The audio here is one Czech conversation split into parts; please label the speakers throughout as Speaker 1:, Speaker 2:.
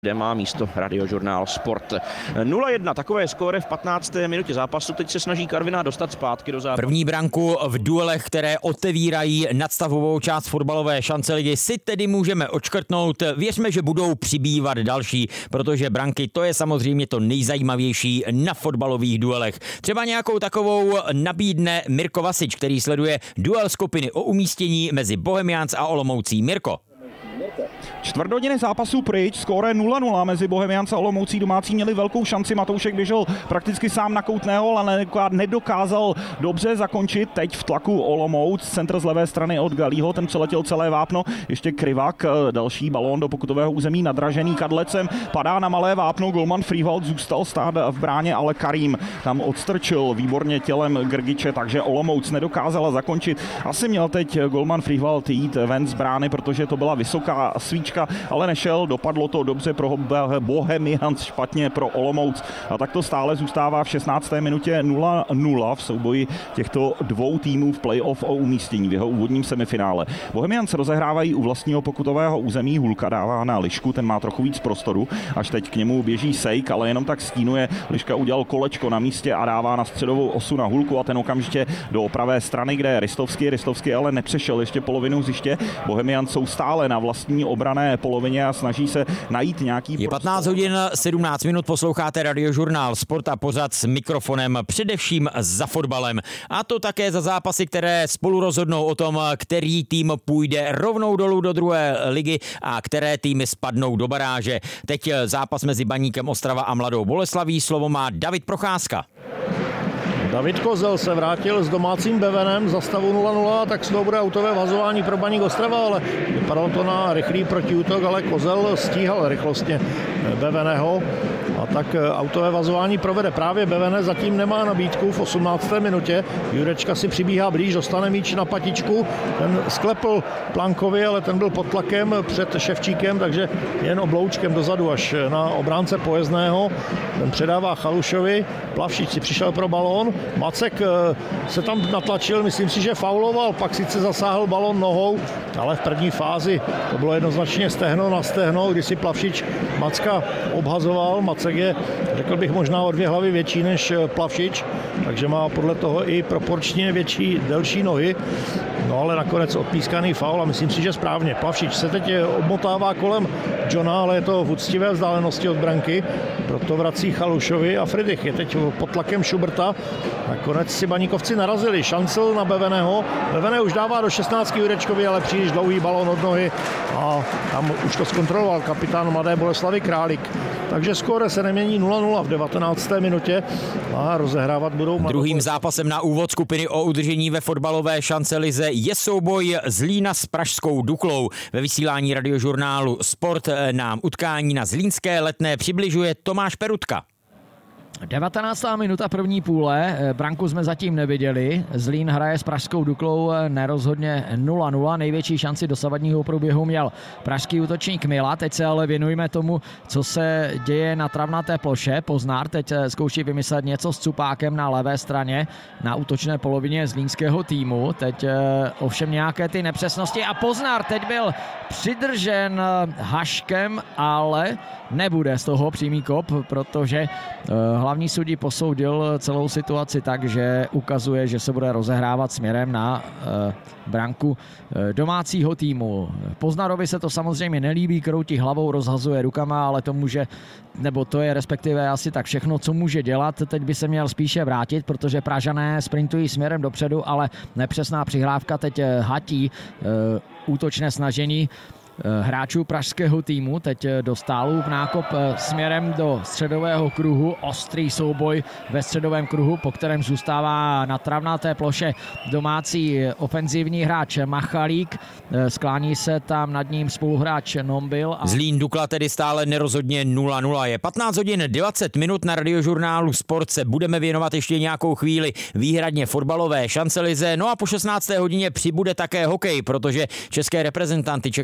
Speaker 1: kde má místo Radiožurnál Sport. 0-1, takové skóre v 15. minutě zápasu. Teď se snaží Karviná dostat zpátky do zápasu.
Speaker 2: První branku v duelech, které otevírají nadstavovou část fotbalové šance ligy, si tedy můžeme odškrtnout. Věřme, že budou přibývat další, protože branky to je samozřejmě to nejzajímavější na fotbalových duelech. Třeba nějakou takovou nabídne Mirko Vasič, který sleduje duel skupiny o umístění mezi Bohemians a Olomoucí. Mirko.
Speaker 3: Čtvrt hodiny zápasu pryč, skóre 0-0 mezi Bohemians a Olomoucí. Domácí měli velkou šanci, Matoušek běžel prakticky sám na Koutného, ale nedokázal dobře zakončit. Teď v tlaku Olomouc, centr z levé strany od Galího, ten přeletěl celé vápno, ještě Krivak, další balón do pokutového území nadražený Kadlecem, padá na malé vápno, golman Frývald zůstal stát v bráně, ale Karim tam odstrčil výborně tělem Grgiče, takže Olomouc nedokázala zakončit. Asi měl teď golman Frývald jít ven z brány, protože to byla vysoká svíčka, ale nešel, dopadlo to dobře pro Bohemians, špatně pro Olomouc. A tak to stále zůstává v 16. minutě 0-0 v souboji těchto dvou týmů v playoff o umístění v jeho úvodním semifinále. Bohemians rozehrávají u vlastního pokutového území, Hulka dává na Lišku, ten má trochu víc prostoru, až teď k němu běží Sejk, ale jenom tak stínuje. Liška udělal kolečko na místě a dává na středovou osu na Hulku a ten okamžitě do pravé strany, kde je Ristovský ale nepřešel ještě polovinu hřiště. Bohemians jsou stále na vlastní obrané polovině a snaží se najít nějaký...
Speaker 2: Je 15 hodin 17 minut, posloucháte Radiožurnál Sport a pořad s mikrofonem především za fotbalem. A to také za zápasy, které spolu rozhodnou o tom, který tým půjde rovnou dolů do druhé ligy a které týmy spadnou do baráže. Teď zápas mezi Baníkem Ostrava a Mladou Boleslaví. Slovo má David Procházka.
Speaker 4: David Kozel se vrátil s domácím Bevenem za stavu 0-0, tak z toho bude autové vazování pro Baník Ostrava, ale vypadalo to na rychlý protiútok, ale Kozel stíhal rychlostně Beveného a tak autové vazování provede právě Bevene, zatím nemá nabídku v 18. minutě. Jurečka si přibíhá blíž, dostane míč na patičku, ten sklepl Plankovi, ale ten byl pod tlakem před Ševčíkem, takže jen obloučkem dozadu až na obránce Pojezdného. Ten předává Chalušovi, Plavšič si přišel pro balón, Macek se tam natlačil, myslím si, že fauloval, pak sice zasáhl balón nohou, ale v první fázi to bylo jednoznačně stehno na stehno, kdy si Plavšič Macka obhazoval. Macek je, řekl bych, možná o 2 hlavy větší než Plavšič, takže má podle toho i proporčně delší nohy. No ale nakonec odpískaný faul a myslím si, že správně. Plavšič se teď obmotává kolem Johna, ale je to v úctivé vzdálenosti od branky, proto vrací Chalušovi a Friedrich je teď pod tlakem Schuberta. Nakonec si Baníkovci narazili, šancel na Beveného. Bevene už dává do 16 Jurečkovi, ale příliš dlouhý balón od nohy a tam už to zkontroloval kapitán Mladé Boleslavy Králík. Takže skóre se nemění 0-0 v 19. minutě a rozehrávat budou...
Speaker 2: Druhým zápasem na úvod skupiny o udržení ve fotbalové šance lize je souboj Zlína s pražskou Duklou. Ve vysílání Radiožurnálu Sport nám utkání na zlínské Letné přibližuje Tomáš Perutka.
Speaker 5: 19. minuta první půle, branku jsme zatím neviděli, Zlín hraje s pražskou Duklou nerozhodně 0-0, největší šanci dosavadního průběhu měl pražský útočník Mila, teď se ale věnujeme tomu, co se děje na travnaté ploše. Poznár teď zkouší vymyslet něco s Cupákem na levé straně, na útočné polovině zlínského týmu, teď ovšem nějaké ty nepřesnosti a Poznár teď byl přidržen Haškem, ale nebude z toho přímý kop, protože hlavní sudí posoudil celou situaci tak, že ukazuje, že se bude rozehrávat směrem na branku domácího týmu. Poznarovi se to samozřejmě nelíbí, kroutí hlavou, rozhazuje rukama, ale to může, nebo to je respektive asi tak všechno, co může dělat. Teď by se měl spíše vrátit, protože Pražané sprintují směrem dopředu, ale nepřesná přihrávka teď hatí útočné snažení hráčů pražského týmu. Teď do stálů nákop směrem do středového kruhu. Ostrý souboj ve středovém kruhu, po kterém zůstává na travnaté ploše domácí ofenzivní hráč Machalík. Sklání se tam nad ním spoluhráč Nombil.
Speaker 2: Zlín Dukla tedy stále nerozhodně 0-0. Je 15 hodin 20 minut na Radiožurnálu Sport. Se budeme věnovat ještě nějakou chvíli výhradně fotbalové šance lize. No a po 16. hodině přibude také hokej, protože české reprezentanty čeká druhé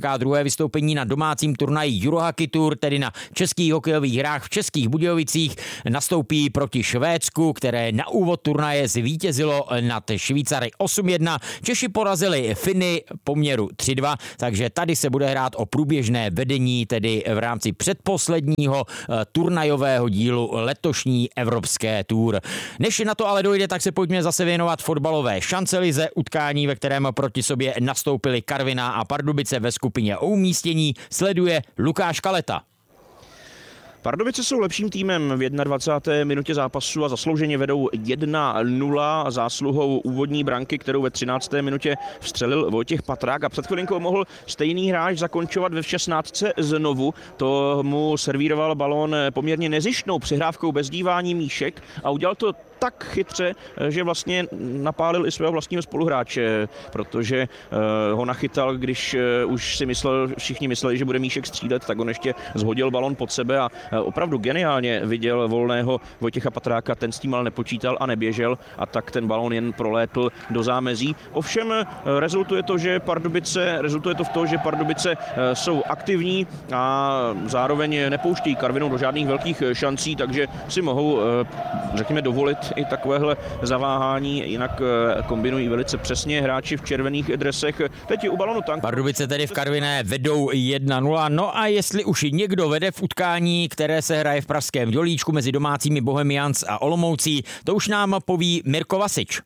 Speaker 2: vystoupení na domácím turnaji Eurohockey Tour, tedy na českých hokejových hrách v Českých Budějovicích. Nastoupí proti Švédsku, které na úvod turnaje zvítězilo nad Švýcary 8-1. Češi porazili Finy poměru 3-2, takže tady se bude hrát o průběžné vedení, tedy v rámci předposledního turnajového dílu letošní Evropské Tour. Než na to ale dojde, tak se pojďme zase věnovat fotbalové šancelize, utkání, ve kterém proti sobě nastoupili Karviná a Pardubice ve skupině o umístění, sleduje Lukáš Kaleta.
Speaker 1: Pardubice jsou lepším týmem v 21. minutě zápasu a zaslouženě vedou 1-0 zásluhou úvodní branky, kterou ve 13. minutě vstřelil Vojtěch Patrák a před chvilinkou mohl stejný hráč zakončovat ve 16. znovu. To mu servíroval balón poměrně nezištnou přihrávkou bez dívání Míšek a udělal to tak chytře, že vlastně napálil i svého vlastního spoluhráče, protože ho nachytal, když už všichni mysleli, že bude Míšek střílet, tak on ještě zhodil balon pod sebe a opravdu geniálně viděl volného Vojtěcha Patráka, ten s tím ale nepočítal a neběžel a tak ten balon jen prolétl do zámezí. Ovšem rezultuje to v tom, že Pardubice jsou aktivní a zároveň nepouštějí Karvinou do žádných velkých šancí, takže si mohou, řekněme, dovolit i takovéhle zaváhání, jinak kombinují velice přesně hráči v červených dresech. Teď je u balonu tank.
Speaker 2: Pardubice tedy v Karviné vedou 1-0. No a jestli už někdo vede v utkání, které se hraje v pražském Dělíčku mezi domácími Bohemians a Olomoucí, to už nám poví Mirko Vasič.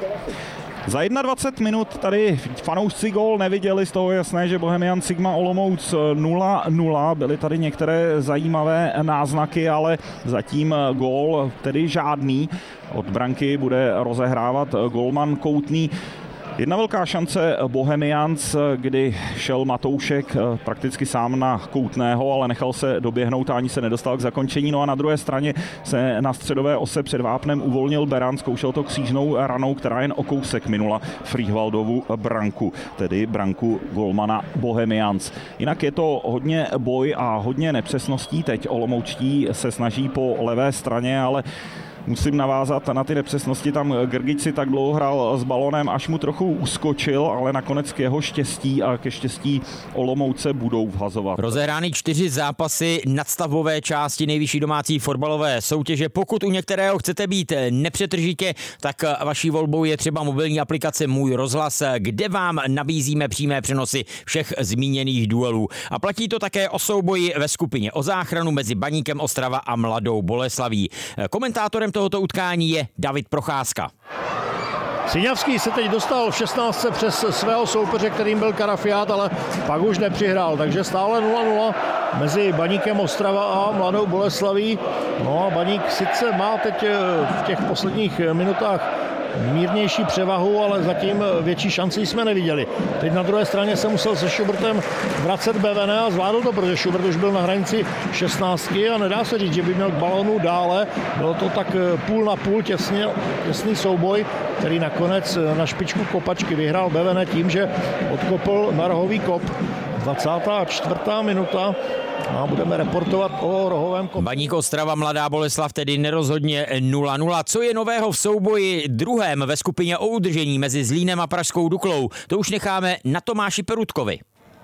Speaker 3: Za 21 minut tady fanoušci gól neviděli, z toho jasné, že Bohemian Sigma Olomouc 0-0. Byly tady některé zajímavé náznaky, ale zatím gól tedy žádný. Od branky bude rozehrávat gólman Koutný. Jedna velká šance Bohemians, kdy šel Matoušek prakticky sám na Koutného, ale nechal se doběhnout a ani se nedostal k zakončení. No a na druhé straně se na středové ose před vápnem uvolnil Beran, zkoušel to křížnou ranou, která jen o kousek minula Frýhvaldovu branku, tedy branku golmana Bohemians. Jinak je to hodně boj a hodně nepřesností. Teď olomoučtí se snaží po levé straně, ale musím navázat na ty nepřesnosti. Tam Grgič si tak dlouho hrál s balonem, až mu trochu uskočil, ale nakonec k jeho štěstí a ke štěstí Olomouce budou vhazovat.
Speaker 2: Rozehrány 4 zápasy nadstavbové části nejvyšší domácí fotbalové soutěže. Pokud u některého chcete být nepřetržitě, tak vaší volbou je třeba mobilní aplikace Můj rozhlas, kde vám nabízíme přímé přenosy všech zmíněných duelů. A platí to také o souboji ve skupině o záchranu mezi Baníkem Ostrava a Mladou Boleslaví. Komentátorem tohoto utkání je David Procházka.
Speaker 4: Siňavský se teď dostal v 16. přes svého soupeře, kterým byl Karafiát, ale pak už nepřihrál, takže stále 0-0 mezi Baníkem Ostrava a Mladou Boleslaví. No a Baník sice má teď v těch posledních minutách mírnější převahu, ale zatím větší šanci jsme neviděli. Teď na druhé straně se musel se Schubertem vracet Bevene a zvládl to, protože Schubert už byl na hranici 16 a nedá se říct, že by měl k balónu dále. Bylo to tak půl na půl těsný souboj, který nakonec na špičku kopačky vyhrál Bevene tím, že odkopl na rohový kop. 24. minuta. A budeme reportovat o rohovém kopu.
Speaker 2: Baník Ostrava Mladá Boleslav tedy nerozhodně 0-0. Co je nového v souboji druhém ve skupině o udržení mezi Zlínem a Pražskou Duklou? To už necháme na Tomáši Perutkovi.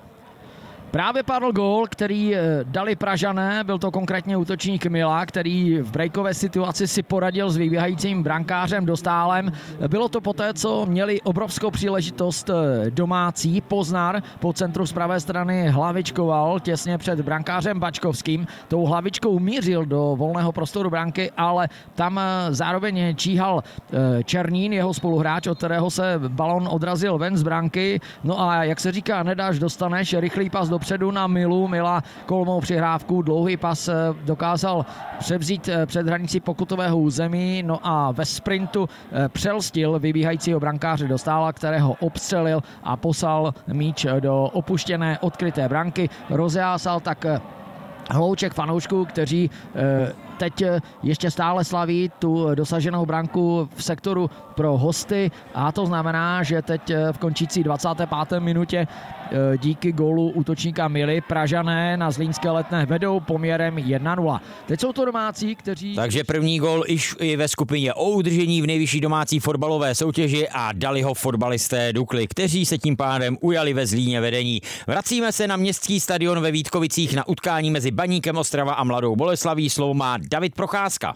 Speaker 5: Právě padl gól, který dali Pražané, byl to konkrétně útočník Mila, který v breakové situaci si poradil s vybíhajícím brankářem Dostálem. Bylo to poté, co měli obrovskou příležitost domácí. Poznar po centru z pravé strany hlavičkoval těsně před brankářem Bačkovským. Tou hlavičkou mířil do volného prostoru branky, ale tam zároveň číhal Černín, jeho spoluhráč, od kterého se balon odrazil ven z branky. No a jak se říká, nedáš, dostaneš, rychlý pas dopředu na Milu. Mila kolmou přihrávku, dlouhý pas dokázal převzít před hranicí pokutového území, no a ve sprintu přelstil vybíhajícího brankáře Dostála, kterého obstřelil a poslal míč do opuštěné odkryté branky. Rozjásal tak hlouček fanoušků, kteří teď ještě stále slaví tu dosaženou branku v sektoru pro hosty, a to znamená, že teď v končící 25. minutě díky gólu útočníka Mily Pražané na zlínské Letné vedou poměrem 1-0. Teď jsou to domácí, kteří...
Speaker 2: Takže první gól již i ve skupině o udržení v nejvyšší domácí fotbalové soutěži a dali ho fotbalisté Dukly, kteří se tím pádem ujali ve Zlíně vedení. Vracíme se na městský stadion ve Vítkovicích na utkání mezi Baníkem Ostrava a Mladou Boleslaví. Slovo má David Procházka.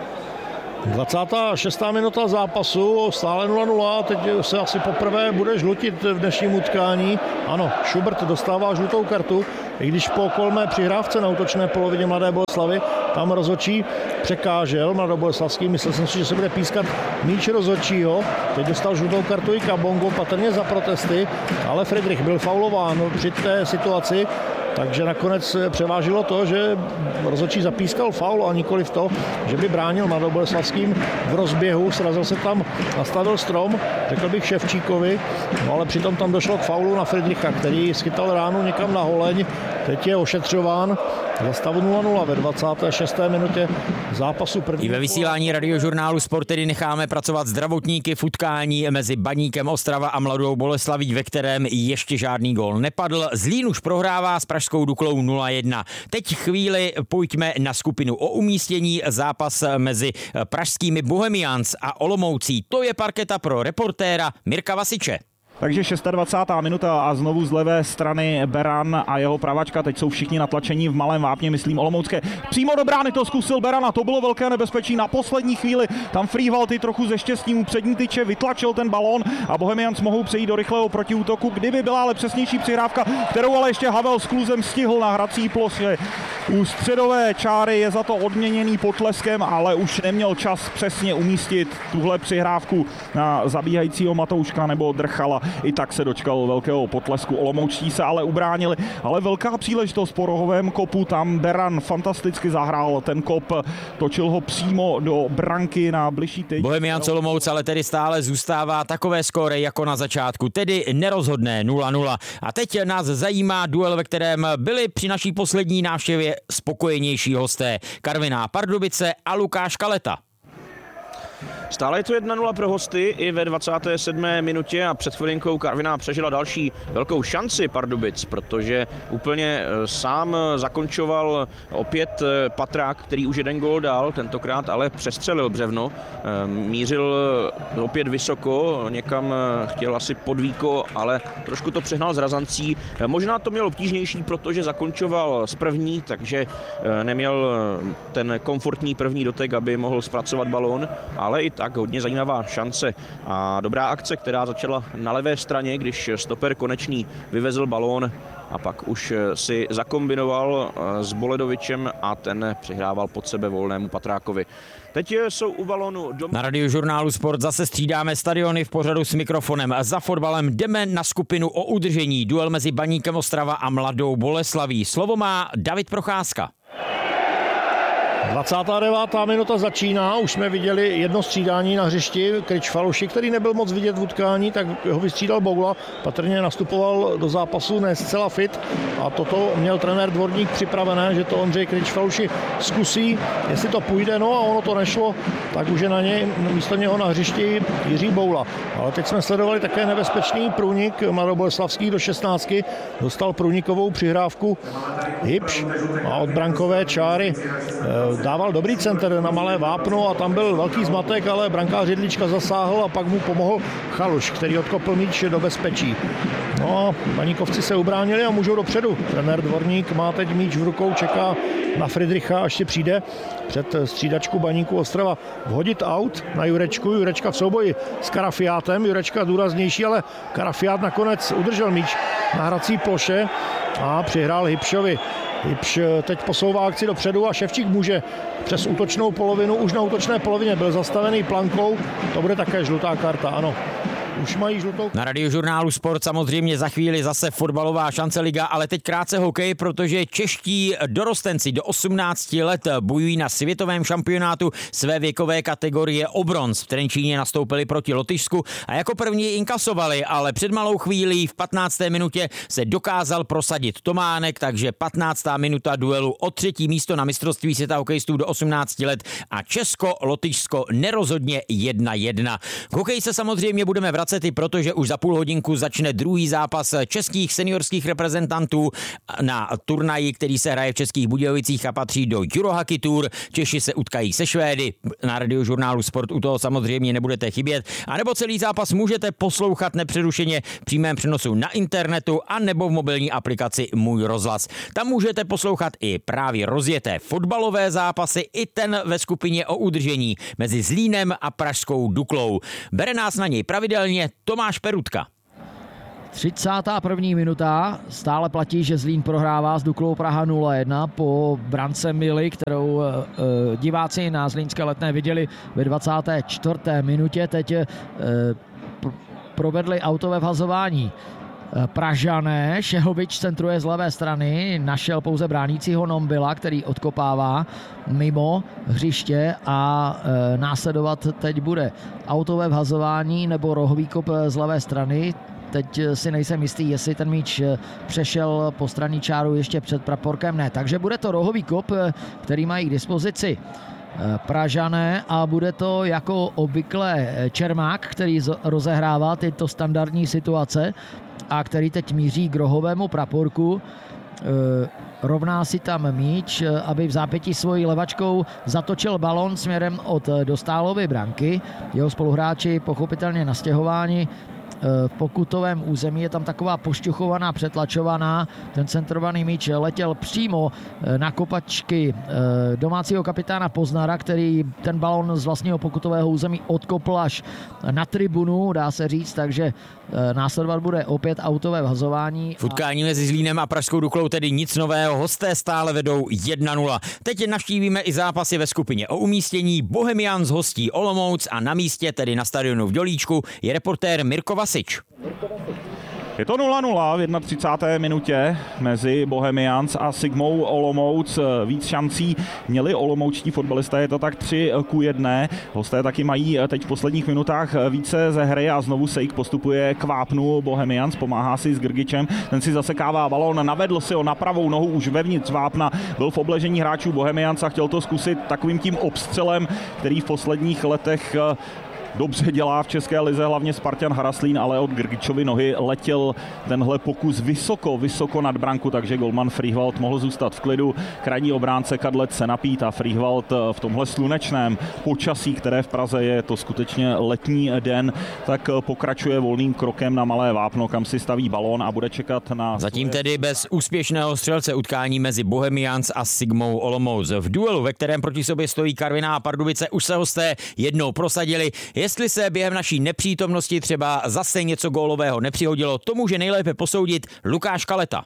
Speaker 4: 26. minuta zápasu, stále 0-0, teď se asi poprvé bude žlutit v dnešním utkání. Ano, Schubert dostává žlutou kartu, i když po kolmé přihrávce na útočné polovině Mladé Boleslavi tam rozhodčí překážel Mladoboleslavský. Myslel jsem si, že se bude pískat míč rozhodčího. Teď dostal žlutou kartu i Kabongo, patrně za protesty, ale Friedrich byl faulován při té situaci. Takže nakonec převážilo to, že rozhodčí zapískal faul a nikoliv to, že by bránil Mladoboleslavským v rozběhu. Srazil se tam, nastavil strom, řekl bych Ševčíkovi, no ale přitom tam došlo k faulu na Friedricha, který schytal ránu někam na holeň. Teď je ošetřován za stavu 0-0 ve 26. minutě zápasu první.
Speaker 2: I ve vysílání Radiožurnálu Sport tedy necháme pracovat zdravotníky v utkání mezi Baníkem Ostrava a Mladou Boleslaví, ve kterém ještě žádný gól nepadl. Zlín už prohrává s pražskou Duklou 0-1. Teď chvíli pojďme na skupinu o umístění. Zápas mezi pražskými Bohemians a Olomoucí. To je parketa pro reportéra Mirka Vasiče.
Speaker 3: Takže 26. minuta a znovu z levé strany Beran a jeho pravačka. Teď jsou všichni natlačení v malém vápně, myslím olomoucké. Přímo do brány to zkusil Beran a to bylo velké nebezpečí. Na poslední chvíli tam Frývalty trochu ze štěstím u přední tyče vytlačil ten balón a Bohemians mohou přejít do rychlého protiútoku, kdyby byla ale přesnější přihrávka, kterou ale ještě Havel s kluzem stihl na hrací ploše. U středové čáry je za to odměněný potleskem, ale už neměl čas přesně umístit tuhle přihrávku na zabíhajícího Matouška nebo Drchala. I tak se dočkal velkého potlesku. Olomoučtí se ale ubránili, ale velká příležitost po rohovém kopu. Tam Beran fantasticky zahrál ten kop, točil ho přímo do branky na bližší tyč.
Speaker 2: Bohemians Olomouc ale tedy stále zůstává takové skóre jako na začátku, tedy nerozhodné 0-0. A teď nás zajímá duel, ve kterém byli při naší poslední návštěvě spokojenější hosté. Karviná Pardubice a Lukáš Kaleta.
Speaker 1: Stále je to 1-0 pro hosty i ve 27. minutě a před chvilinkou Karviná přežila další velkou šanci Pardubic, protože úplně sám zakončoval opět Patrák, který už jeden gól dal, tentokrát ale přestřelil břevno, mířil opět vysoko, někam chtěl asi pod víko, ale trošku to přehnal s razancí. Možná to měl obtížnější, protože zakončoval z první, takže neměl ten komfortní první dotek, aby mohl zpracovat balón, ale i tak hodně zajímavá šance a dobrá akce, která začala na levé straně, když stoper Konečný vyvezl balón a pak už si zakombinoval s Boledovičem a ten přihrával pod sebe volnému Patrákovi. Teď jsou u balónu...
Speaker 2: Na Radiožurnálu Sport zase střídáme stadiony v pořadu s mikrofonem. Za fotbalem jdeme na skupinu o udržení. Duel mezi Baníkem Ostrava a Mladou Boleslaví. Slovo má David Procházka.
Speaker 4: 29. minuta začíná, už jsme viděli jedno střídání na hřišti. Kryč Faluši, který nebyl moc vidět v utkání, tak ho vystřídal Boula. Patrně nastupoval do zápasu ne zcela fit a toto měl trenér Dvorník připravené, že to Ondřej Kryč Faluši zkusí, jestli to půjde, no a ono to nešlo, tak už je na něj, místo něho na hřišti Jiří Boula. Ale teď jsme sledovali také nebezpečný průnik Mladoboleslavský do 16. Dostal průnikovou přihrávku Hybš a od brankové čáry dával dobrý center na malé vápno a tam byl velký zmatek, ale brankář Jedlička zasáhl a pak mu pomohl Chaluš, který odkopl míč do bezpečí. No, Baníkovci se ubránili a můžou dopředu. Trenér Dvorník má teď míč v rukou, čeká na Friedricha, až si přijde před střídačku Baníku Ostrava vhodit out na Jurečku. Jurečka v souboji s Karafiátem, Jurečka důraznější, ale Karafiát nakonec udržel míč na hrací ploše a přihrál Hybšovi. Hybš teď posouvá akci dopředu a Ševčík může přes útočnou polovinu, už na útočné polovině byl zastavený plankou, to bude také žlutá karta, ano. už mají žlutou.
Speaker 2: Na Radiožurnálu Sport samozřejmě za chvíli zase fotbalová šance liga, ale teď krátce hokej, protože čeští dorostenci do 18 let bojují na světovém šampionátu své věkové kategorie o bronz. V Trenčíně nastoupili proti Lotyšsku a jako první inkasovali, ale před malou chvílí v 15. minutě se dokázal prosadit Tománek, takže 15. minuta duelu o 3. místo na mistrovství světa hokejistů do 18 let a Česko-Lotyšsko nerozhodně 1-1. K hokeji se samozřejmě budeme vracet i proto, že už za půl hodinku začne druhý zápas českých seniorských reprezentantů na turnaji, který se hraje v Českých Budějovicích a patří do Eurohockey Tour. Češi se utkají se Švédy. Na Radiožurnálu Sport u toho samozřejmě nebudete chybět. A nebo celý zápas můžete poslouchat nepřerušeně v přímém přenosu na internetu a nebo v mobilní aplikaci Můj rozhlas. Tam můžete poslouchat i právě rozjeté fotbalové zápasy, i ten ve skupině o udržení mezi Zlínem a pražskou Duklou. Bere nás na něj pravidelně Tomáš Perutka.
Speaker 5: 31. minuta, stále platí, že Zlín prohrává s Duklou Praha 0-1 po brance Mily, kterou diváci na zlínské Letné viděli ve 24. minutě. Teď provedli autové vhazování Pražané. Šehovič centruje z levé strany, našel pouze bránícího Nombila, který odkopává mimo hřiště a následovat teď bude autové vhazování nebo rohový kop z levé strany. Teď si nejsem jistý, jestli ten míč přešel po straní čáru ještě před praporkem. Ne, takže bude to rohový kop, který mají k dispozici Pražané a bude to jako obvykle Čermák, který rozehrává tyto standardní situace a který teď míří k rohovému praporku. Rovná si tam míč, aby v zápětí svojí levačkou zatočil balon směrem od Dostálovy branky. Jeho spoluhráči pochopitelně nastěhováni v pokutovém území, je tam taková pošťuchovaná, přetlačovaná. Ten centrovaný míč letěl přímo na kopačky domácího kapitána Poznara, který ten balon z vlastního pokutového území odkopl až na tribunu, dá se říct, takže následovat bude opět autové vhazování.
Speaker 2: V utkání mezi Zlínem a pražskou Duklou tedy nic nového, hosté stále vedou 1-0. Teď navštívíme i zápasy ve skupině o umístění. Bohemians hostí Olomouc a na místě, tedy na stadionu v Dělíčku, je reportér Mirko Vasič.
Speaker 3: Je to 0-0 v 31. minutě mezi Bohemians a Sigmou Olomouc. Víc šancí měli olomoučtí fotbalisté, je to tak 3-1. Hosté taky mají teď v posledních minutách více ze hry a znovu Sejk postupuje k vápnu Bohemians, pomáhá si s Grgičem, ten si zasekává balón, navedl si ho na pravou nohu už vevnitř vápna, byl v obležení hráčů Bohemians a chtěl to zkusit takovým tím obstřelem, který v posledních letech dobře dělá v české lize, hlavně Spartan Haraslín, ale od Grgičovy nohy letěl tenhle pokus vysoko nad branku, takže golman Frýhvald mohl zůstat v klidu. Krajní obránce Kadlec se napít a Frýhvald v tomhle slunečném počasí, které v Praze je to skutečně letní den, tak pokračuje volným krokem na malé vápno, kam si staví balón a bude čekat na...
Speaker 2: Zatím tedy bez úspěšného střelce utkání mezi Bohemians a Sigmou Olomouc. V duelu, ve kterém proti sobě stojí Karviná a Pardubice, už se hosté jednou prosadili. Jestli se během naší nepřítomnosti třeba zase něco gólového nepřihodilo, to může nejlépe posoudit Lukáš Kaleta.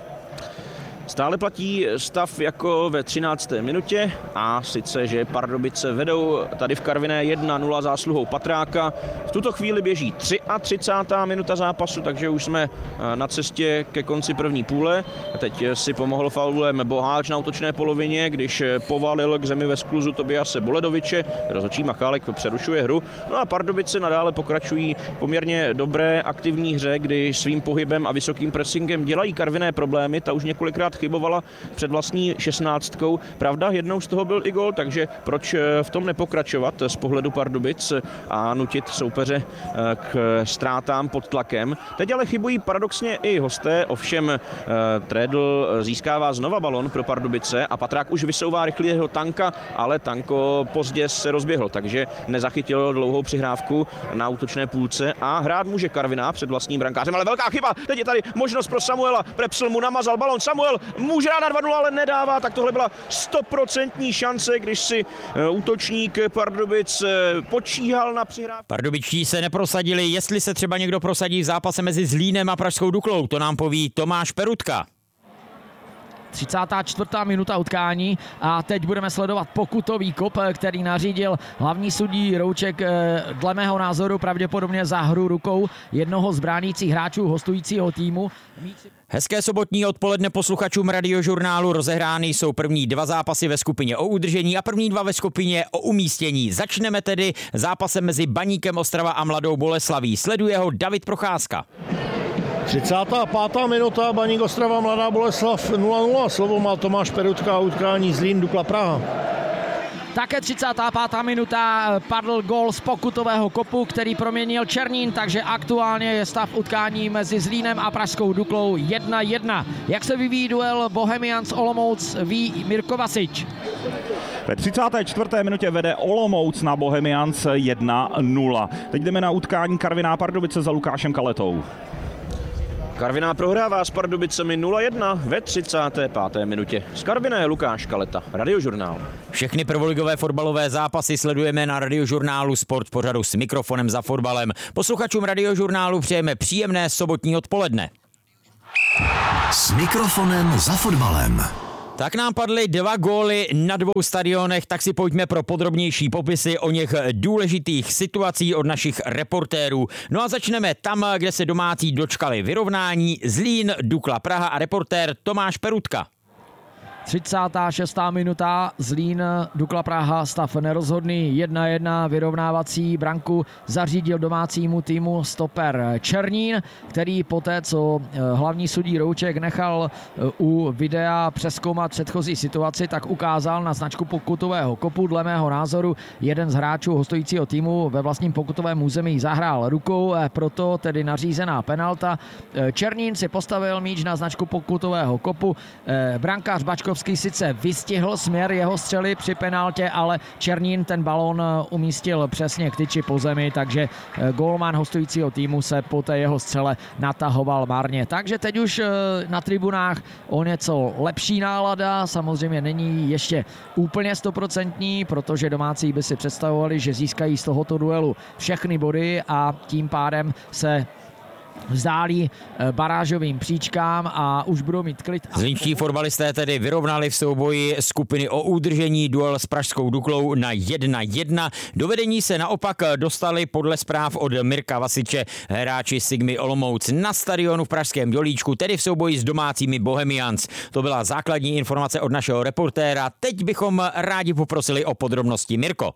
Speaker 1: Stále platí stav jako ve 13. minutě a sice, že Pardubice vedou tady v Karviné 1-0 zásluhou Patráka. V tuto chvíli běží 33. minuta zápasu, takže už jsme na cestě ke konci první půle. Teď si pomohl faulem Boháč na útočné polovině, když povalil k zemi ve skluzu Tobiase Boledoviče. Rozhodčí Machálek přerušuje hru. No a Pardubice nadále pokračují poměrně dobré aktivní hře, kdy svým pohybem a vysokým pressingem dělají Karviné problémy. Ta už několikrát chybovala před vlastní 16. Pravda, jednou z toho byl i gól, takže proč v tom nepokračovat z pohledu Pardubic a nutit soupeře k ztrátám pod tlakem. Teď ale chybují paradoxně i hosté, ovšem Trédl získává znova balon pro Pardubice a Patrák už vysouvá rychle jeho Tanka, ale Tanko pozdě se rozběhl, takže nezachytil dlouhou přihrávku na útočné půlce a hrát může Karviná před vlastním brankářem, ale velká chyba, teď je tady možnost pro Samuela, Prepsl mu namazal balon, Samuel může dát na 2-0, ale nedává, tak tohle byla 100% šance, když si útočník Pardubic počíhal na přihrávku.
Speaker 2: Pardubičtí se neprosadili, jestli se třeba někdo prosadí v zápase mezi Zlínem a pražskou Duklou, to nám poví Tomáš Perutka.
Speaker 5: 34. minuta utkání a teď budeme sledovat pokutový kop, který nařídil hlavní sudí Rouček, dle mého názoru pravděpodobně za hru rukou jednoho z bránících hráčů hostujícího týmu.
Speaker 2: Hezké sobotní odpoledne posluchačům Radiožurnálu. Rozehrány jsou první 2 zápasy ve skupině o udržení a první 2 ve skupině o umístění. Začneme tedy zápasem mezi Baníkem Ostrava a Mladou Boleslaví. Sleduje ho David Procházka.
Speaker 4: 35. minuta, Baník Ostrava, Mladá Boleslav 0-0. Slovo má Tomáš Perutka, utkání Zlín, Dukla Praha.
Speaker 5: Také 35. minuta padl gól z pokutového kopu, který proměnil Černín, takže aktuálně je stav utkání mezi Zlínem a pražskou Duklou 1-1. Jak se vyvíjí duel Bohemians Olomouc, ví Mirko Vasič.
Speaker 3: Ve 34. minutě vede Olomouc na Bohemians 1-0. Teď jdeme na utkání Karviná Pardubice za Lukášem Kaletou.
Speaker 1: Karviná prohrává s Pardubicemi 0-1 ve 35. minutě. Z Karviné Lukáš Kaleta, Radiožurnál.
Speaker 2: Všechny prvoligové fotbalové zápasy sledujeme na Radiožurnálu Sport pořadu S mikrofonem za fotbalem. Posluchačům Radiožurnálu přejeme příjemné sobotní odpoledne.
Speaker 6: S mikrofonem za fotbalem.
Speaker 2: Tak nám padly 2 góly na 2 stadionech, tak si pojďme pro podrobnější popisy o něch důležitých situací od našich reportérů. No a začneme tam, kde se domácí dočkali vyrovnání. Zlín, Dukla Praha a reportér Tomáš Perutka.
Speaker 5: 36. minuta, Zlín, Dukla Praha, stav nerozhodný, 1-1, vyrovnávací branku zařídil domácímu týmu stoper Černín, který poté, co hlavní sudí Rouček nechal u videa přezkoumat předchozí situaci, tak ukázal na značku pokutového kopu. Dle mého názoru jeden z hráčů hostujícího týmu ve vlastním pokutovém území zahrál rukou, proto tedy nařízená penalta. Černín si postavil míč na značku pokutového kopu, brankář Bačkovský sice vystihl směr jeho střely při penaltě, ale Černín ten balón umístil přesně k tyči po zemi, takže gólman hostujícího týmu se po té jeho střele natahoval marně. Takže teď už na tribunách o něco lepší nálada, samozřejmě není ještě úplně 100%, protože domácí by si představovali, že získají z tohoto duelu všechny body a tím pádem se vzdálí barážovým příčkám a už budou mít klid.
Speaker 2: Zlínští fotbalisté tedy vyrovnali v souboji skupiny o udržení duel s pražskou Duklou na 1-1. Do vedení se naopak dostali podle zpráv od Mirka Vasiče hráči Sigmy Olomouc na stadionu v pražském Dělíčku, tedy v souboji s domácími Bohemians. To byla základní informace od našeho reportéra. Teď bychom rádi poprosili o podrobnosti. Mirko.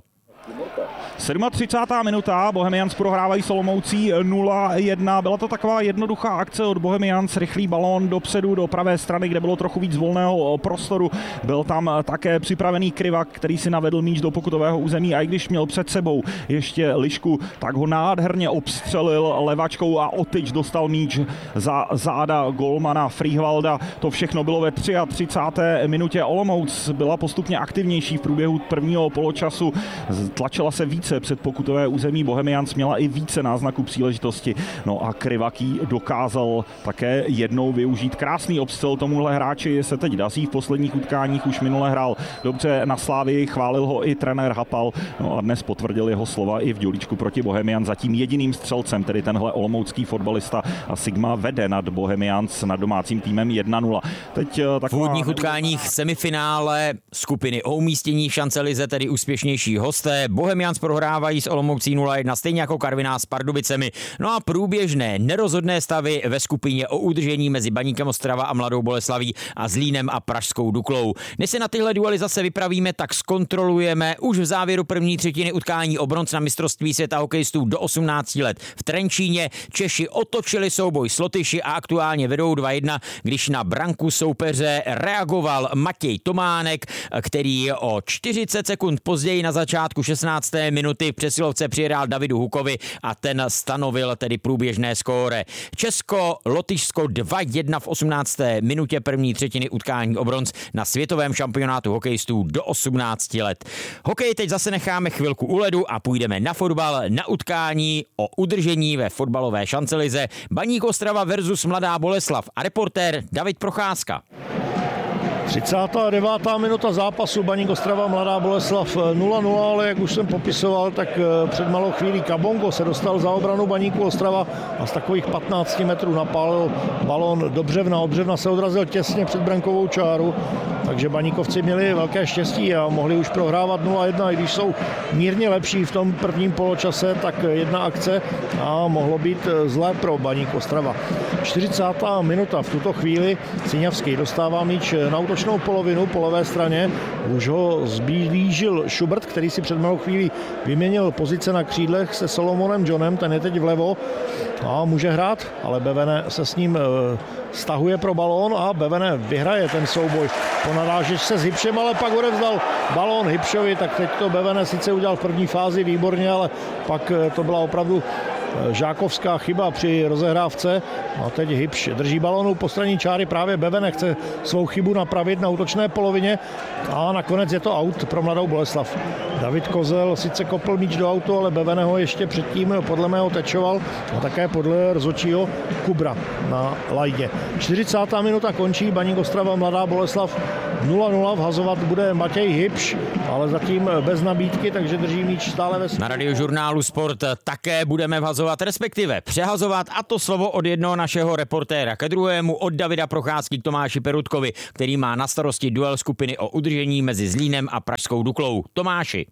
Speaker 3: 37. minuta, Bohemians prohrávají s Olomoucí 0-1. Byla to taková jednoduchá akce od Bohemians, rychlý balón dopředu do pravé strany, kde bylo trochu víc volného prostoru. Byl tam také připravený Krivak, který si navedl míč do pokutového území a i když měl před sebou ještě Lišku, tak ho nádherně obstřelil levačkou a otyč dostal míč za záda golmana Frihvalda. To všechno bylo ve 33. minutě. Olomouc byla postupně aktivnější v průběhu prvního poločasu, tlačila se více před pokutové území, Bohemians měla i více náznaků příležitosti. No a Krivaký dokázal také jednou využít. Krásný obstřel tomuhle hráči se teď daří v posledních utkáních, už minule hrál dobře na Slávii, chválil ho i trenér Hapal, no a dnes potvrdil jeho slova i v Dělíčku proti Bohemians. Zatím jediným střelcem, tedy tenhle olomoucký fotbalista, a Sigma vede nad Bohemians, nad domácím týmem 1-0. Teď
Speaker 2: v úvodních utkáních semifinále skupiny o umístění v šancelize tedy úspěšnější hosté. Bohemians prohrávají s Olomoucí 0-1, stejně jako Karviná s Pardubicemi. No a průběžné nerozhodné stavy ve skupině o udržení mezi Baníkem Ostrava a Mladou Boleslaví a Zlínem a pražskou Duklou. Než se na tyhle duely zase vypravíme, tak zkontrolujeme už v závěru první třetiny utkání o bronz na mistrovství světa hokejistů do 18 let v Trenčíně. Češi otočili souboj s Lotyši a aktuálně vedou 2-1, když na branku soupeře reagoval Matěj Tománek, který o 40 sekund později na začátku 16. minuty v přesilovce přihrál Davidu Hukovi a ten stanovil tedy průběžné skóre. Česko-Lotyšsko 2-1 v 18. minutě první třetiny utkání o bronz na světovém šampionátu hokejistů do 18 let. Hokej teď zase necháme chvilku u ledu a půjdeme na fotbal, na utkání o udržení ve fotbalové šancelize Baník Ostrava versus Mladá Boleslav a reportér David Procházka.
Speaker 4: 39. minuta zápasu, Baník Ostrava Mladá Boleslav 0-0, ale jak už jsem popisoval, tak před malou chvílí Kabongo se dostal za obranu Baníku Ostrava a z takových 15 metrů napálil balón do břevna. Od břevna se odrazil těsně před brankovou čáru, takže Baníkovci měli velké štěstí a mohli už prohrávat 0-1, i když jsou mírně lepší v tom prvním poločase, tak jedna akce a mohlo být zlé pro Baník Ostrava. 40. minuta, v tuto chvíli Ciňavský dostává míč na útočnou polovinu po levé straně. Už ho zblížil Schubert, který si před malou chvílí vyměnil pozice na křídlech se Solomonem Johnem, ten je teď vlevo a může hrát, ale Bevene se s ním stahuje pro balón a Bevene vyhraje ten souboj. Ponadážeš se s Hybšem, ale pak odevzdal balón Hybšovi, tak teď to Bevene sice udělal v první fázi výborně, ale pak to byla opravdu žákovská chyba při rozehrávce. A teď Hybš drží balónu po straně čáry, právě Bevene chce svou chybu napravit na útočné polovině a nakonec je to aut pro Mladou Boleslav. David Kozel sice kopl míč do autu, ale Bevene ho ještě předtím podle mého tečoval a také podle rozhodčího Kubra na lajdě. 40. minuta končí, Baník Ostrava Mladá Boleslav 0-0, vhazovat bude Matěj Hybš, ale zatím bez nabídky, takže drží míč stále ve
Speaker 2: Na Radiožurnálu Sport také budeme vhazovat, respektive přehazovat, a to slovo od jednoho našeho reportéra ke druhému, od Davida Procházky k Tomáši Perutkovi, který má na starosti duel skupiny o udržení mezi Zlínem a pražskou Duklou. Tomáši.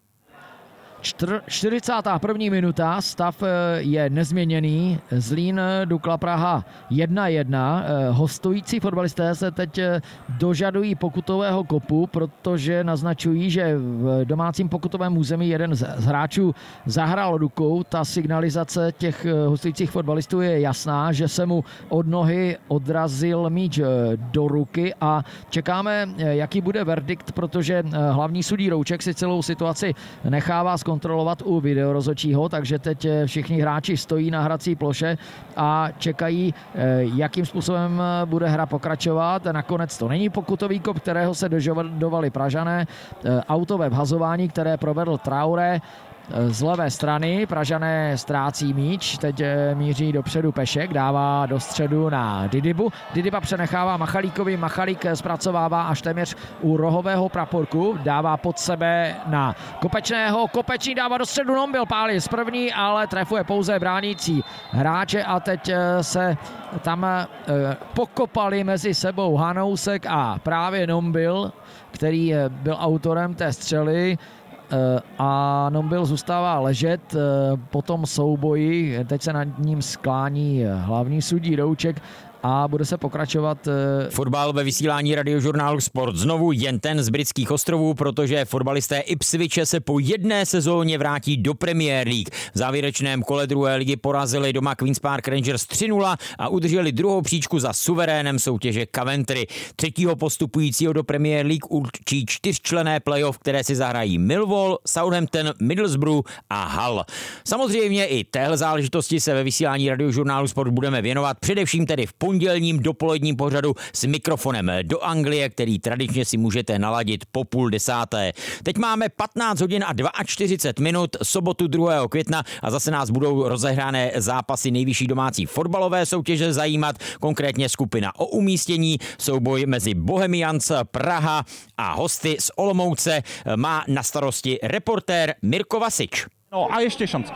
Speaker 5: 41. minuta, stav je nezměněný, Zlín, Dukla Praha 1-1, hostující fotbalisté se teď dožadují pokutového kopu, protože naznačují, že v domácím pokutovém území jeden z hráčů zahrál rukou, ta signalizace těch hostujících fotbalistů je jasná, že se mu od nohy odrazil míč do ruky a čekáme, jaký bude verdikt, protože hlavní sudí Rouček si celou situaci nechává kontrolovat u videorozhodčího, takže teď všichni hráči stojí na hrací ploše a čekají, jakým způsobem bude hra pokračovat. Nakonec to není pokutový kop, kterého se dožadovali Pražané. Autové vhazování, které provedl Traoré z levé strany, Pražané ztrácí míč, teď míří dopředu Pešek, dává do středu na Didibu. Didiba přenechává Machalíkovi, Machalík zpracovává až téměř u rohového praporku, dává pod sebe na Kopečného, Kopečný dává do středu, Nombil pálí z první, ale trefuje pouze bránící hráče a teď se tam pokopali mezi sebou Hanousek a právě Nombil, který byl autorem té střely, a Nombil zůstává ležet po tom souboji. Teď se nad ním sklání hlavní sudí Rouček a bude se pokračovat.
Speaker 2: Fotbal ve vysílání Radiožurnálu Sport. Znovu jen ten z britských ostrovů, protože fotbalisté Ipswiche se po jedné sezóně vrátí do Premier League. V závěrečném kole druhé ligy porazili doma Queen's Park Rangers 3-0 a udrželi druhou příčku za suverénem soutěže Coventry. Třetího postupujícího do Premier League určí 4členné playoff, které si zahrají Millwall, Southampton, Middlesbrough a Hull. Samozřejmě i téhle záležitosti se ve vysílání Radiožurnálu Sport budeme věnovat, především tedy v pondělním dopoledním pořadu s mikrofonem do Anglie, který tradičně si můžete naladit po 9:30. Teď máme 15 hodin a 42 minut, sobotu 2. května a zase nás budou rozehrané zápasy nejvyšší domácí fotbalové soutěže zajímat, konkrétně skupina o umístění, souboj mezi Bohemians Praha a hosty z Olomouce má na starosti reportér Mirko Vasič.
Speaker 3: No a ještě šance.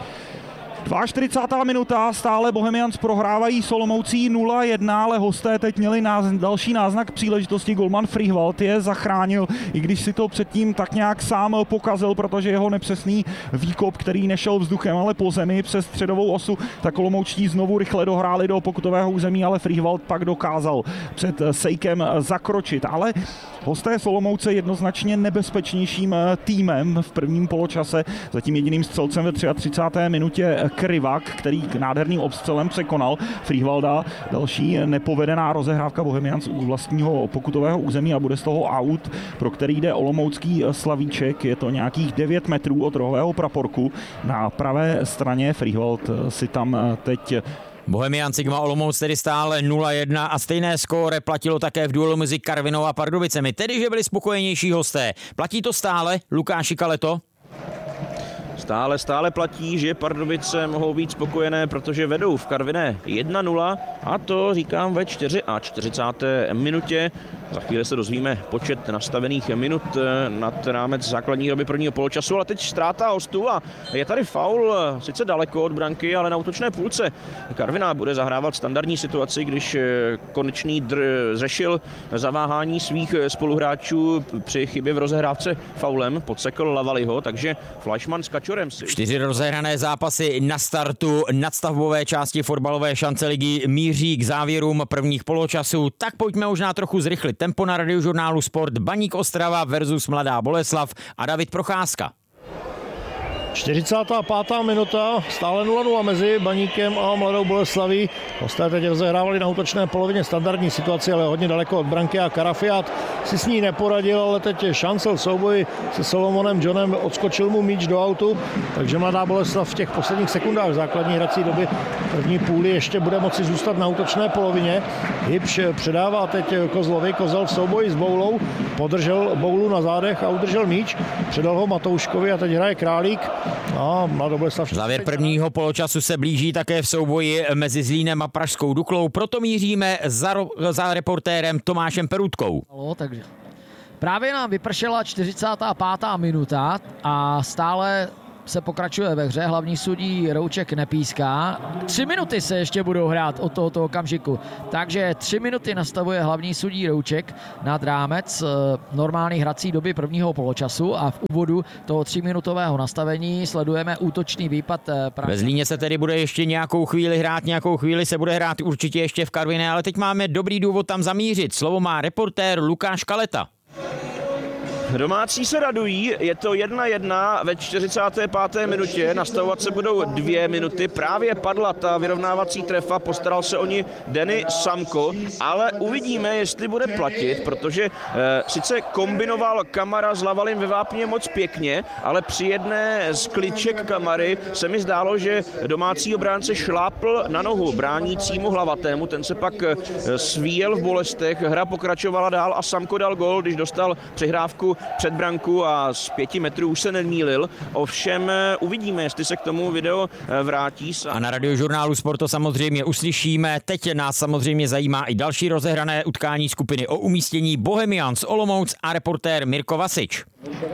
Speaker 3: 42. minuta, stále Bohemians prohrávají s Olomoucí 0-1, ale hosté teď měli další náznak příležitosti. Golman Frihvald je zachránil, i když si to předtím tak nějak sám pokazil, protože jeho nepřesný výkop, který nešel vzduchem, ale po zemi přes středovou osu, tak Olomoučtí znovu rychle dohráli do pokutového území, ale Frihvald pak dokázal před Sejkem zakročit. Ale hosté z Olomouce jednoznačně nebezpečnějším týmem v prvním poločase. Zatím jediným střelcem ve 33. minutě Krivak, který nádherným obstřelem překonal Frihvalda. Další nepovedená rozehrávka Bohemians u vlastního pokutového území a bude z toho aut, pro který jde olomoucký slavíček. Je to nějakých 9 metrů od rohového praporku. Na pravé straně Frihvald si tam teď
Speaker 2: Bohemian Sigma Olomouc tedy stále 0-1 a stejné skóre platilo také v duelu mezi Karvinou a Pardubicemi, tedy že byli spokojenější hosté. Platí to stále, Lukáši Kaleto?
Speaker 1: Stále platí, že Pardubice mohou být spokojené, protože vedou v Karviné 1-0 a to říkám ve 44. minutě. Za chvíli se dozvíme počet nastavených minut nad rámec základní doby prvního poločasu, ale teď ztráta hostů a je tady faul sice daleko od branky, ale na útočné půlce. Karviná bude zahrávat standardní situaci, když konečný řešil zaváhání svých spoluhráčů při chybě v rozehrávce faulem, podsekl Lavaliho, takže Fleischmann s Kačorem si...
Speaker 2: 4 rozehrané zápasy na startu nadstavbové části fotbalové šance ligy míří k závěrům prvních poločasů, tak pojďme možná trochu zrychlit tempo na Radiožurnálu Sport. Baník Ostrava versus Mladá Boleslav a David Procházka.
Speaker 4: 45. minuta, stále 0-0 mezi Baníkem a Mladou Boleslaví. Hosté teď rozehrávali na útočné polovině standardní situaci, ale hodně daleko od branky a Karafiát si s ní neporadil, ale teď šancel souboj se Solomonem Johnem, odskočil mu míč do autu, takže Mladá Boleslav v těch posledních sekundách základní hrací doby první půly ještě bude moci zůstat na útočné polovině. Hybš předává teď Kozlovi, Kozel v souboji s Boulou, podržel Boulu na zádech a udržel míč, předal ho Matouškovi a teď hraje Králík. No,
Speaker 2: závěr prvního poločasu se blíží také v souboji mezi Zlínem a Pražskou Duklou, proto míříme za reportérem Tomášem Perutkou.
Speaker 5: Takže právě nám vypršela 45. minuta a stále se pokračuje ve hře, hlavní sudí Rouček nepíská. 3 minuty se ještě budou hrát od tohoto okamžiku, takže 3 minuty nastavuje hlavní sudí Rouček nad rámec normální hrací doby prvního poločasu a v úvodu toho 3minutového nastavení sledujeme útočný výpad.
Speaker 2: Ve Zlíně se tedy bude ještě nějakou chvíli se bude hrát určitě ještě v Karviné, ale teď máme dobrý důvod tam zamířit. Slovo má reportér Lukáš Kaleta.
Speaker 1: Domácí se radují, je to 1-1 ve 45. minutě, nastavovat se budou 2 minuty, právě padla ta vyrovnávací trefa, postaral se o ní Denny Samko, ale uvidíme, jestli bude platit, protože sice kombinoval Kamara s Lavalem ve Vápně moc pěkně, ale při jedné z kliček Kamary se mi zdálo, že domácí obránce šlápl na nohu bránícímu Hlavatému, ten se pak svíjel v bolestech, hra pokračovala dál a Samko dal gól, když dostal přihrávku před branku a z 5 metrů už se nemýlil. Ovšem uvidíme, jestli se k tomu video vrátí.
Speaker 2: A na Radiožurnálu Sport to samozřejmě uslyšíme. Teď nás samozřejmě zajímá i další rozehrané utkání skupiny o umístění Bohemians Olomouc a reportér Mirko Vasič.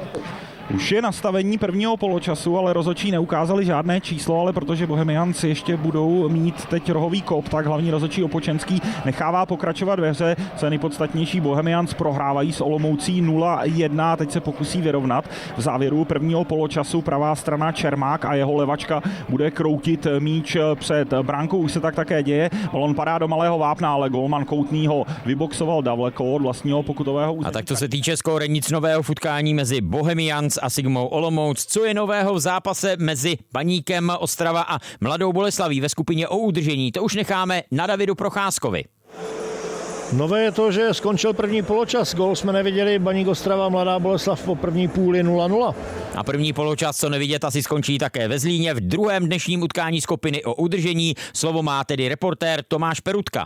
Speaker 3: Už je nastavení prvního poločasu, ale rozhodčí neukázali žádné číslo, ale protože Bohemians ještě budou mít teď rohový kop, tak hlavní rozhodčí Opočenský nechává pokračovat ve hře. Co je nejpodstatnější, Bohemians prohrávají s Olomoucí 0-1, teď se pokusí vyrovnat. V závěru prvního poločasu pravá strana Čermák a jeho levačka bude kroutit míč před bránkou, už se tak také děje. Balon padá do Malého Vápna, ale golman Koutný ho vyboxoval daleko od vlastního pokutového území.
Speaker 2: A tak to se týče skóre, nic nového v utkání mezi Bohemians a Sigmou Olomouc. Co je nového v zápase mezi Baníkem Ostrava a Mladou Boleslaví ve skupině o udržení, to už necháme na Davidu Procházkovi.
Speaker 4: Nové je to, že skončil první poločas. Gól jsme neviděli, Baník Ostrava, Mladá Boleslav po první půli 0-0.
Speaker 2: A první poločas, co nevidět, asi skončí také ve Zlíně v druhém dnešním utkání skupiny o udržení. Slovo má tedy reportér Tomáš Perutka.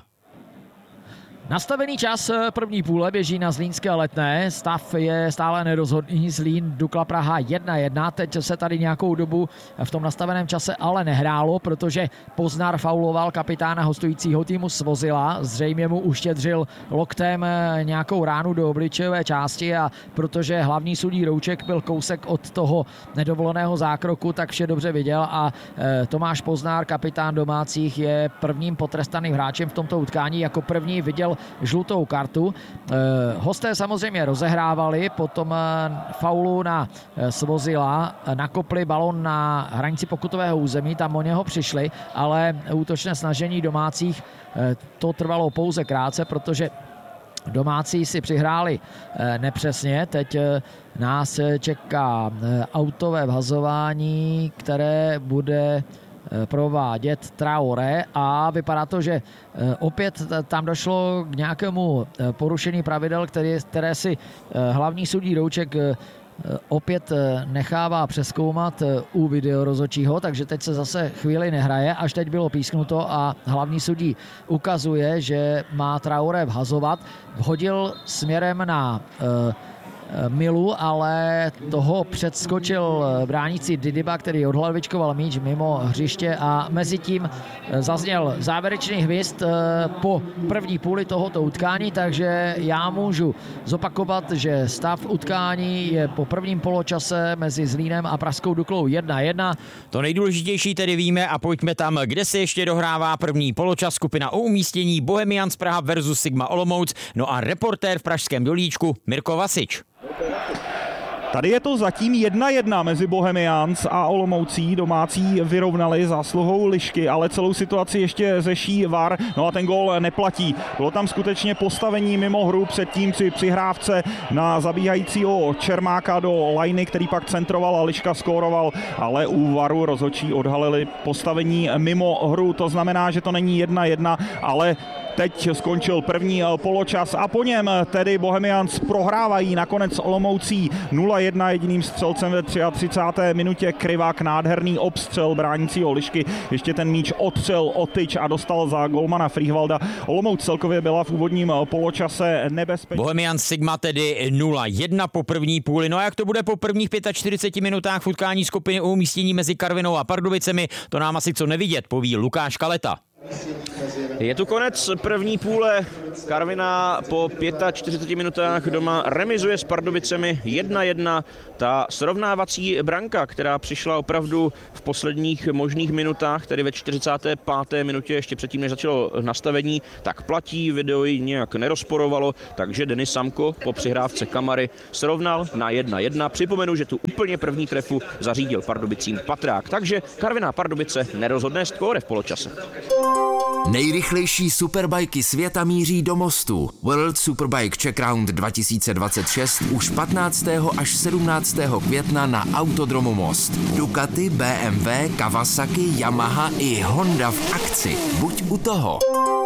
Speaker 5: Nastavený čas první půle běží na zlínské Letné, stav je stále nerozhodný, Zlín Dukla Praha 1-1, teď se tady nějakou dobu v tom nastaveném čase ale nehrálo, protože Poznar fauloval kapitána hostujícího týmu Svozila, zřejmě mu uštědřil loktem nějakou ránu do obličejové části a protože hlavní sudí Rouček byl kousek od toho nedovoleného zákroku, tak vše dobře viděl a Tomáš Poznar, kapitán domácích, je prvním potrestaným hráčem v tomto utkání, jako první viděl žlutou kartu. Hosté samozřejmě rozehrávali, potom faulu na Svozila, nakopli balon na hranici pokutového území, tam o něho přišli, ale útočné snažení domácích to trvalo pouze krátce, protože domácí si přihráli nepřesně. Teď nás čeká autové vhazování, které bude provádět Traoré a vypadá to, že opět tam došlo k nějakému porušení pravidel, které si hlavní sudí Rouček opět nechává přezkoumat u videorozhodčího, takže teď se zase chvíli nehraje, až teď bylo písknuto a hlavní sudí ukazuje, že má Traoré vhazovat. Vhodil směrem na Milu, ale toho předskočil bránící Didiba, který odhlavičkoval míč mimo hřiště a mezi tím zazněl závěrečný hvist po první půli tohoto utkání, takže já můžu zopakovat, že stav utkání je po prvním poločase mezi Zlínem a Pražskou Duklou 1-1.
Speaker 2: To nejdůležitější tedy víme a pojďme tam, kde se ještě dohrává první poločas. Skupina o umístění Bohemians Praha versus Sigma Olomouc, no a reportér v pražském Dolíčku Mirko Vasič.
Speaker 3: Tady je to zatím 1-1 mezi Bohemians a Olomoucí. Domácí vyrovnali zásluhou Lišky, ale celou situaci ještě řeší VAR. No a ten gól neplatí. Bylo tam skutečně postavení mimo hru předtím při přihrávce na zabíhajícího Čermáka do lajny, který pak centroval a Liška skóroval, ale u VARu rozhodčí odhalili postavení mimo hru. To znamená, že to není 1-1, ale teď skončil první poločas a po něm tedy Bohemians prohrávají nakonec Olomoucí 0-1 jediným střelcem ve 33. minutě Krivák, nádherný obstřel bránícího Lišky, ještě ten míč otřel o tyč a dostal za golmana Frýhvalda. Olomouc celkově byla v úvodním poločase nebezpečná.
Speaker 2: Bohemians Sigma tedy 0-1 po první půli. No a jak to bude po prvních 45 minutách v utkání skupiny o umístění mezi Karvinou a Pardubicemi, to nám asi co nevidět, poví Lukáš Kaleta.
Speaker 1: Je tu konec první půle. Karviná po 45 minutách doma remizuje s Pardubicemi 1-1. Ta srovnávací branka, která přišla opravdu v posledních možných minutách, tedy ve 45. minutě, ještě předtím, než začalo nastavení, tak platí, video ji nějak nerozporovalo, takže Denis Samko po přihrávce Kamary srovnal na 1-1. Připomenu, že tu úplně první trefu zařídil Pardubicím Patrák, takže Karviná Pardubice nerozhodné skóre v poločase.
Speaker 6: Nejrychlejší superbajky světa míří do mostu. World Superbike Czech Round 2026 už 15. až 17. května na Autodromu Most. Ducati, BMW, Kawasaki, Yamaha i Honda v akci. Buď u toho.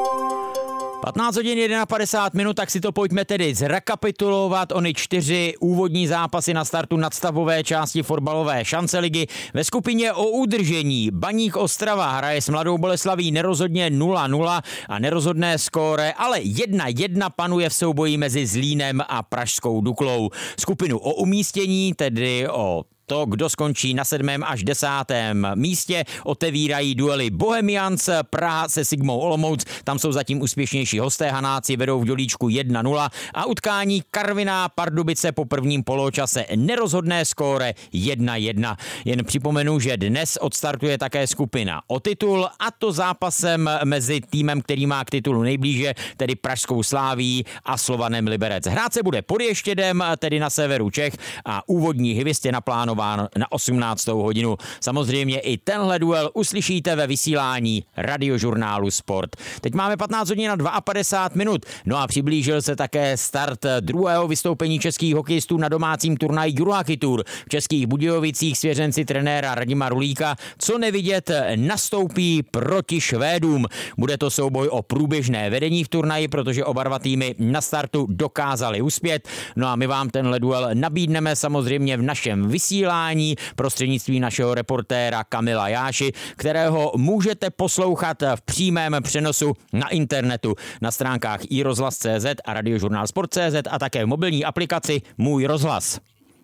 Speaker 2: 15 hodin 51 minut, tak si to pojďme tedy zrekapitulovat. Ony 4 úvodní zápasy na startu nadstavové části fotbalové šance ligy. Ve skupině o udržení Baník Ostrava hraje s Mladou Boleslaví nerozhodně 0-0 a nerozhodné skóre, ale 1-1 panuje v souboji mezi Zlínem a Pražskou Duklou. Skupinu o umístění, tedy o to, kdo skončí na 7. až 10. místě, otevírají duely Bohemians Praha se Sigmou Olomouc. Tam jsou zatím úspěšnější hosté, Hanáci vedou v Dolíčku 1-0 a utkání Karviná Pardubice po prvním poločase nerozhodné skóre 1-1. Jen připomenu, že dnes odstartuje také skupina o titul, a to zápasem mezi týmem, který má k titulu nejblíže, tedy Pražskou Sláví a Slovanem Liberec. Hrát se bude pod Ještědem, tedy na severu Čech, a úvodní hvist je naplánován na 18. hodinu. Samozřejmě i tenhle duel uslyšíte ve vysílání Radiožurnálu Sport. Teď máme 15 hodin na 52 minut. No a přiblížil se také start druhého vystoupení českých hokejistů na domácím turnaji Jurohockey Tour. V Českých Budějovicích svěřenci trenéra Radima Rulíka, co nevidět, nastoupí proti Švédům. Bude to souboj o průběžné vedení v turnaji, protože oba dva týmy na startu dokázali uspět. No a my vám tenhle duel nabídneme samozřejmě v našem vysílání prostřednictvím našeho reportéra Kamila Jáši, kterého můžete poslouchat v přímém přenosu na internetu na stránkách iRozhlas.cz a Radiožurnál.cz a také v mobilní aplikaci Můj rozhlas.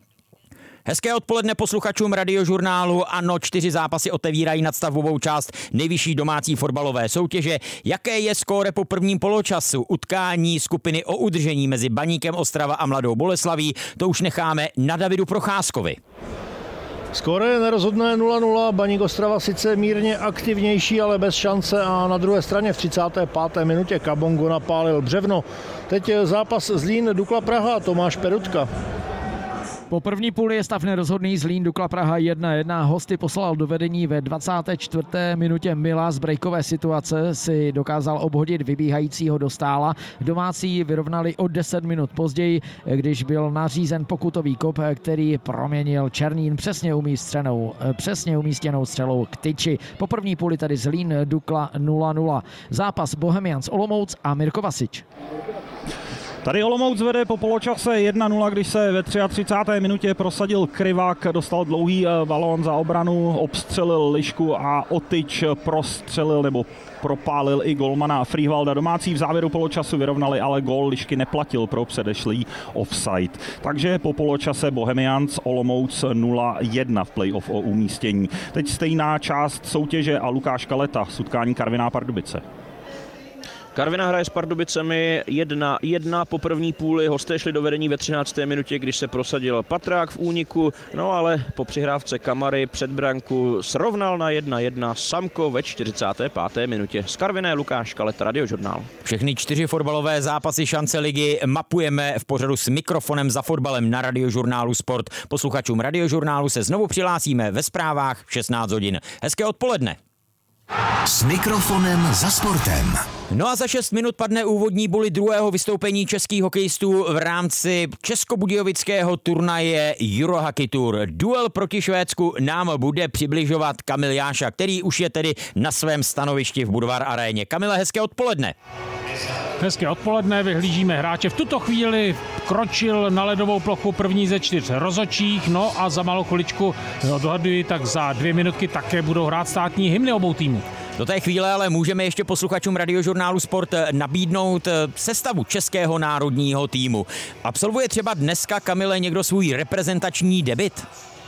Speaker 2: Hezké odpoledne posluchačům Radiožurnálu. Ano, 4 zápasy otevírají nadstavbovou část nejvyšší domácí fotbalové soutěže. Jaké je skóre po prvním poločasu utkání skupiny o udržení mezi Baníkem Ostrava a Mladou Boleslaví? To už necháme na Davidu Procházkovi.
Speaker 4: Skóre je nerozhodné 0-0, Baník Ostrava sice mírně aktivnější, ale bez šance, a na druhé straně v 35. minutě Kabongo napálil břevno. Teď zápas Zlín Dukla Praha, Tomáš Perutka.
Speaker 5: Po první půli je stav nerozhodný, Zlín Dukla Praha 1-1. Hosty poslal do vedení ve 24. minutě Mila. Z breakové situace si dokázal obhodit vybíhajícího do stála. Domácí vyrovnali o 10 minut později, když byl nařízen pokutový kop, který proměnil Černín přesně umístěnou střelou k tyči. Po první půli tady Zlín Dukla 0-0. Zápas Bohemians Olomouc a Mirko Vasič.
Speaker 3: Tady Olomouc vede po poločase 1-0, když se ve 33. minutě prosadil Krivák, dostal dlouhý balón za obranu, obstřelil Lišku a Otyč prostřelil nebo propálil i golmana Frýhvalda. Domácí v závěru poločasu vyrovnali, ale gól Lišky neplatil pro předešlý offside. Takže po poločase Bohemians Olomouc 0-1 v playoff o umístění. Teď stejná část soutěže a Lukáš Kaleta z utkání Karviná Pardubice.
Speaker 1: Karviná hraje s Pardubicemi 1-1 po první půli, hosté šli do vedení ve 13. minutě, když se prosadil Patrák v úniku, no ale po přihrávce Kamary před branku srovnal na 1-1 Samko ve 45. minutě. Z Karviné Lukáš Kaleta, Radiožurnál.
Speaker 2: Všechny 4 fotbalové zápasy šance ligy mapujeme v pořadu S mikrofonem za fotbalem na Radiožurnálu Sport. Posluchačům Radiožurnálu se znovu přihlásíme ve zprávách v 16 hodin. Hezké odpoledne.
Speaker 6: S mikrofonem za sportem.
Speaker 2: No a za 6 minut padne úvodní buli druhého vystoupení českých hokejistů v rámci českobudějovického turnaje Eurohockey Tour. Duel proti Švédsku nám bude přibližovat Kamil Jáša, který už je tedy na svém stanovišti v Budvar aréně. Kamile, hezké odpoledne.
Speaker 7: Hezké odpoledne, vyhlížíme hráče. V tuto chvíli kročil na ledovou plochu první ze 4 rozhodčích, no a za malou chviličku, dohaduji, tak za 2 minutky také budou hrát státní hymny obou týmů.
Speaker 2: Do té chvíle ale můžeme ještě posluchačům Radiožurnálu Sport nabídnout sestavu českého národního týmu. Absolvuje třeba dneska, Kamile, někdo svůj reprezentační debut?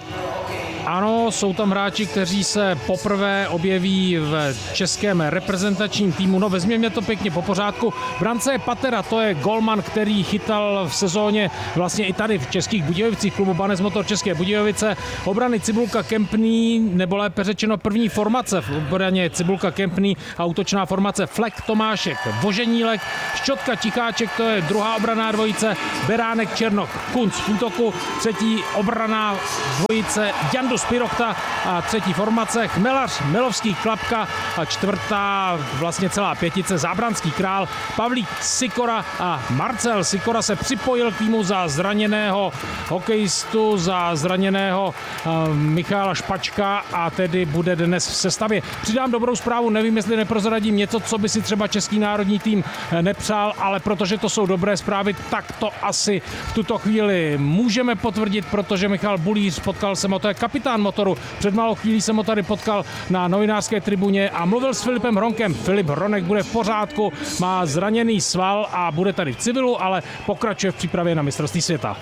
Speaker 7: Ano, jsou tam hráči, kteří se poprvé objeví v českém reprezentačním týmu. No vezměme to pěkně po pořádku. V brance je Patera, to je golman, který chytal v sezóně vlastně i tady v Českých Budějovicích, klubu Banes Motor České Budějovice. Obrany Cibulka Kempný, nebo lépe řečeno první formace v obraně Cibulka Kempný a útočná formace Flek Tomášek Voženílek. Ščotka Ticháček, to je druhá obranná dvojice. Beránek Černok Kunc v útoku. Třetí obranná dvojice Jandu Spirokta a třetí formace Chmelař, Milovský, Klapka a čtvrtá vlastně celá pětice Zábranský Král, Pavlík, Sikora a Marcel. Sikora se připojil k týmu za zraněného hokejistu, za zraněného Michala Špačka a tedy bude dnes v sestavě. Přidám dobrou zprávu, nevím, jestli neprozradím něco, co by si třeba český národní tým nepřál, ale protože to jsou dobré zprávy, tak to asi v tuto chvíli můžeme potvrdit, protože Michal Bulíř potkal se to je kapitán Motoru. Před malou chvílí jsem ho tady potkal na novinářské tribuně a mluvil s Filipem Hronkem. Filip Hronek bude v pořádku, má zraněný sval a bude tady v civilu, ale pokračuje v přípravě na mistrovství světa.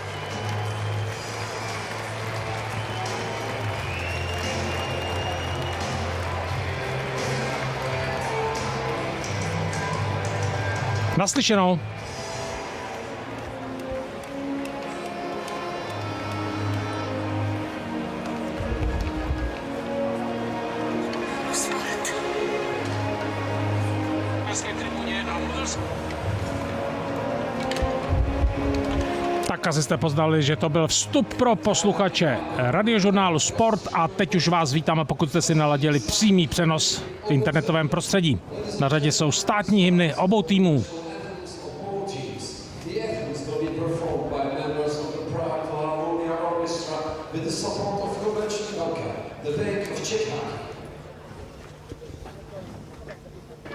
Speaker 7: Naslyšenou. Tak asi jste poznali, že to byl vstup pro posluchače Radiožurnálu Sport a teď už vás vítáme, pokud jste si naladili přímý přenos v internetovém prostředí. Na řadě jsou státní hymny obou týmů.
Speaker 8: With the support of Kovac Ivánka, the bank of Czechia,